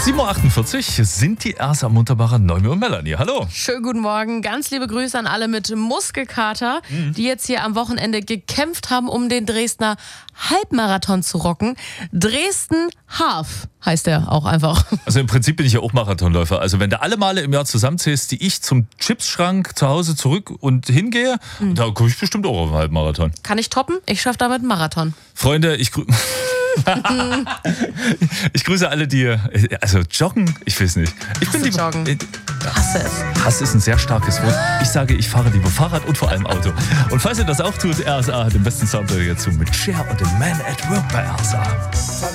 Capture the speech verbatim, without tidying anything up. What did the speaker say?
sieben Uhr achtundvierzig sind die Ersa Munterbacher, Noemi und Melanie. Hallo. Schönen guten Morgen. Ganz liebe Grüße an alle mit Muskelkater, mhm. die jetzt hier am Wochenende gekämpft haben, um den Dresdner Halbmarathon zu rocken. Dresden Half heißt der auch einfach. Also im Prinzip bin ich ja auch Marathonläufer. Also wenn du alle Male im Jahr zusammenzählst, die ich zum Chipsschrank zu Hause zurück und hingehe, mhm. da komme ich bestimmt auch auf einen Halbmarathon. Kann ich toppen? Ich schaffe damit einen Marathon. Freunde, ich grüße... ich grüße alle, die, also joggen, ich weiß nicht. Ich Hasse bin lieber, joggen. Äh, Hasse es. Hass ist ein sehr starkes Wort. Ich sage, ich fahre lieber Fahrrad und vor allem Auto. Und falls ihr das auch tut, R S A hat den besten Soundtrack dazu mit Cher und dem Man at Work bei R S A.